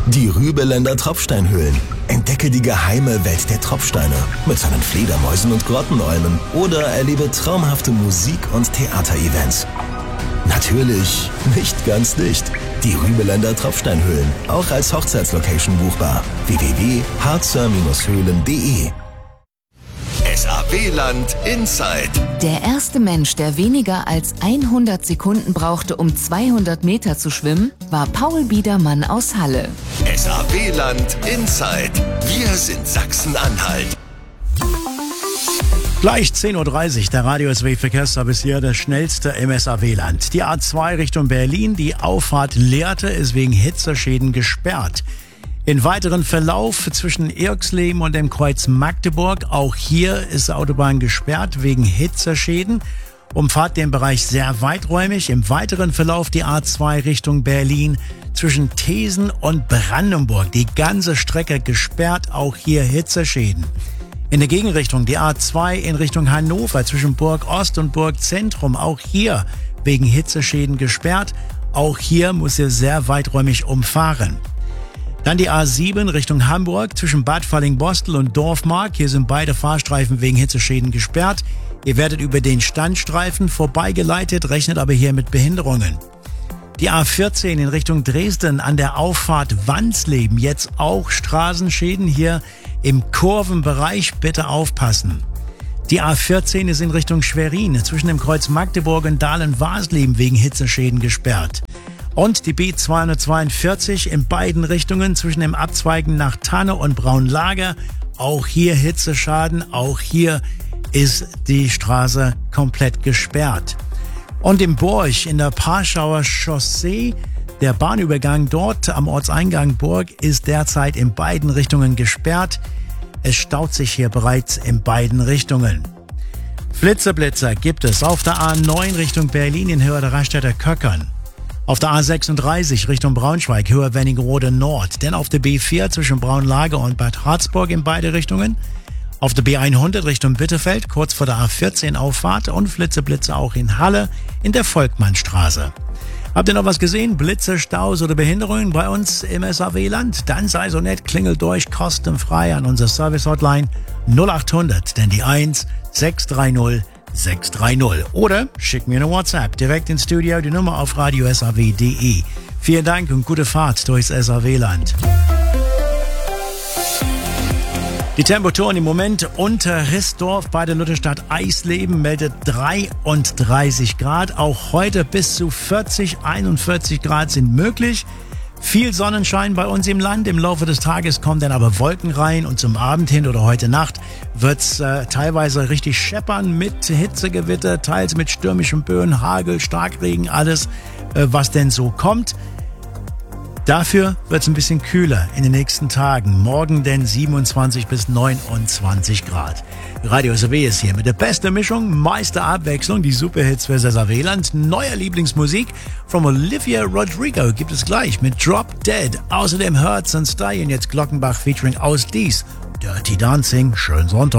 Die Rübeländer Tropfsteinhöhlen. Entdecke die geheime Welt der Tropfsteine mit seinen Fledermäusen und Grottenolmen oder erlebe traumhafte Musik- und Theaterevents. Natürlich nicht ganz dicht. Die Rübeländer Tropfsteinhöhlen, auch als Hochzeitslocation buchbar. www.harzer-höhlen.de. SAW-Land Inside. Der erste Mensch, der weniger als 100 Sekunden brauchte, um 200 Meter zu schwimmen, war Paul Biedermann aus Halle. SAW-Land Inside. Wir sind Sachsen-Anhalt. Gleich 10.30 Uhr, der Radio SAW Verkehrsservice hier, das schnellste im SAW-Land. Die A2 Richtung Berlin, die Auffahrt Lehrte ist wegen Hitzeschäden gesperrt. In weiteren Verlauf zwischen Irxleben und dem Kreuz Magdeburg, auch hier ist die Autobahn gesperrt wegen Hitzeschäden. Umfahrt den Bereich sehr weiträumig. Im weiteren Verlauf die A2 Richtung Berlin zwischen Thesen und Brandenburg. Die ganze Strecke gesperrt, auch hier Hitzeschäden. In der Gegenrichtung die A2 in Richtung Hannover zwischen Burg Ost und Burg Zentrum. Auch hier wegen Hitzeschäden gesperrt. Auch hier muss ihr sehr weiträumig umfahren. Dann die A7 Richtung Hamburg zwischen Bad Falling-Bostel und Dorfmark. Hier sind beide Fahrstreifen wegen Hitzeschäden gesperrt. Ihr werdet über den Standstreifen vorbeigeleitet, rechnet aber hier mit Behinderungen. Die A14 in Richtung Dresden an der Auffahrt Wansleben. Jetzt auch Straßenschäden hier im Kurvenbereich. Bitte aufpassen. Die A14 ist in Richtung Schwerin zwischen dem Kreuz Magdeburg und Dahlen-Wasleben wegen Hitzeschäden gesperrt. Und die B242 in beiden Richtungen zwischen dem Abzweigen nach Tanne und Braunlager. Auch hier Hitzeschaden, auch hier ist die Straße komplett gesperrt. Und im Borch in der Parschauer Chaussee, der Bahnübergang dort am Ortseingang Burg ist derzeit in beiden Richtungen gesperrt. Es staut sich hier bereits in beiden Richtungen. Flitzer gibt es auf der A9 Richtung Berlin in Höhe der Raststätter Köckern. Auf der A36 Richtung Braunschweig, Höhe Wernigerode Nord. Denn auf der B4 zwischen Braunlager und Bad Harzburg in beide Richtungen. Auf der B100 Richtung Bitterfeld, kurz vor der A14 Auffahrt. Und Flitzer auch in Halle in der Volkmannstraße. Habt ihr noch was gesehen? Blitze, Staus oder Behinderungen bei uns im SAW-Land? Dann sei so nett, klingelt durch, kostenfrei an unsere Service-Hotline 0800, denn die 1 630 630. Oder schick mir eine WhatsApp direkt ins Studio, die Nummer auf radiosaw.de. Vielen Dank und gute Fahrt durchs SAW-Land. Die Temperaturen im Moment unter Rissdorf bei der Lutherstadt Eisleben meldet 33 Grad. Auch heute bis zu 41 Grad sind möglich. Viel Sonnenschein bei uns im Land. Im Laufe des Tages kommen dann aber Wolken rein und zum Abend hin oder heute Nacht wird's teilweise richtig scheppern mit Hitzegewitter, teils mit stürmischen Böen, Hagel, Starkregen, alles, was denn so kommt. Dafür wird's ein bisschen kühler in den nächsten Tagen. Morgen denn 27 bis 29 Grad. Radio SAW ist hier mit der besten Mischung, meiste Abwechslung, die Superhits für SAW-Land. Neuer Lieblingsmusik von Olivia Rodrigo gibt es gleich mit Drop Dead. Außerdem Hertz and Stay und jetzt Glockenbach featuring Aus Dies. Dirty Dancing. Schönen Sonntag.